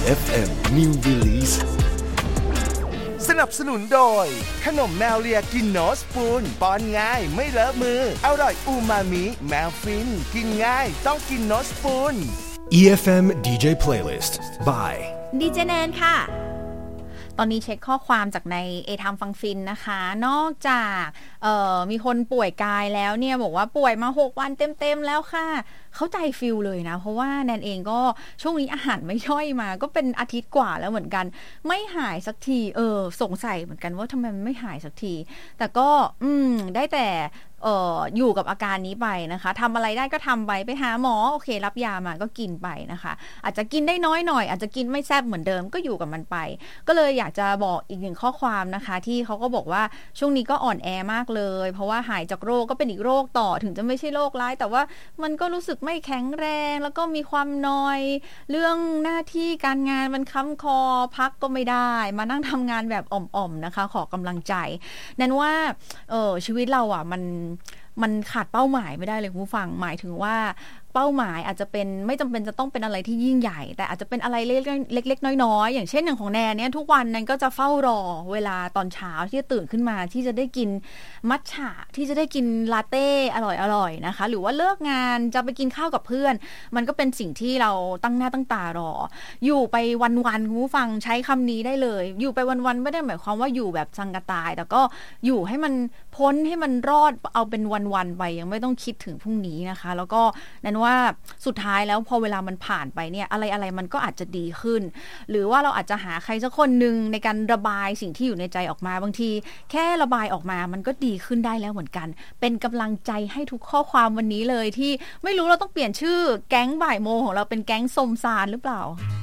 FM New Release สนับสนุนโดยขนมแมวเลียกินโนสปูนป้อนง่ายไม่เลอะมืออร่อยอูมามิแมวฟินกินง่ายต้องกินโนสปูน EFM DJ Playlist by ดีเจแนนค่ะตอนนี้เช็คข้อความจากในทำฟังฟินนะคะนอกจากมีคนป่วยกายแล้วเนี่ยบอกว่าป่วยมา6วันเต็มๆแล้วค่ะเข้าใจฟิลเลยนะเพราะว่าแนนเองก็ช่วงนี้อาหารไม่ย่อยมาก็เป็นอาทิตย์กว่าแล้วเหมือนกันไม่หายสักทีสงสัยเหมือนกันว่าทำไมมันไม่หายสักทีแต่ก็ได้แต่อยู่กับอาการนี้ไปนะคะทำอะไรได้ก็ทำไปหาหมอโอเครับยามาก็กินไปนะคะอาจจะกินได้น้อยหน่อยอาจจะกินไม่แซ่บเหมือนเดิมก็อยู่กับมันไปก็เลยอยากจะบอกอีกหนึ่งข้อความนะคะที่เขาก็บอกว่าช่วงนี้ก็อ่อนแอมากเลยเพราะว่าหายจากโรคก็เป็นอีกโรคต่อถึงจะไม่ใช่โรคร้ายแต่ว่ามันก็รู้สึกไม่แข็งแรงแล้วก็มีความนอยเรื่องหน้าที่การงานมันค้ำคอพักก็ไม่ได้มานั่งทำงานแบบอ่อมๆนะคะขอกำลังใจนั่นว่าชีวิตเราอ่ะมันขาดเป้าหมายไม่ได้เลยคุณผู้ฟังหมายถึงว่าเป้าหมายอาจจะเป็นไม่จำเป็นจะต้องเป็นอะไรที่ยิ่งใหญ่แต่อาจจะเป็นอะไรเล็กๆน้อยๆอย่างเช่นอย่างของแนนเนี่ยทุกวันนั้นก็จะเฝ้ารอเวลาตอนเช้าที่จะตื่นขึ้นมาที่จะได้กินมัทฉะที่จะได้กินลาเต้อร่อยๆนะคะหรือว่าเลิกงานจะไปกินข้าวกับเพื่อนมันก็เป็นสิ่งที่เราตั้งหน้าตั้งตารออยู่ไปวันๆคุณผู้ฟังใช้คำนี้ได้เลยอยู่ไปวันๆไม่ได้หมายความว่าอยู่แบบสังกะตายแต่ก็อยู่ให้มันพ้นให้มันรอดเอาเป็นวันๆไปยังไม่ต้องคิดถึงพรุ่งนี้นะคะแล้วก็นั่นว่าสุดท้ายแล้วพอเวลามันผ่านไปเนี่ยอะไรมันก็อาจจะดีขึ้นหรือว่าเราอาจจะหาใครสักคนนึงในการระบายสิ่งที่อยู่ในใจออกมาบางทีแค่ระบายออกมามันก็ดีขึ้นได้แล้วเหมือนกันเป็นกำลังใจให้ทุกข้อความวันนี้เลยที่ไม่รู้เราต้องเปลี่ยนชื่อแก๊งบ่ายโมงของเราเป็นแก๊งสมสารหรือเปล่า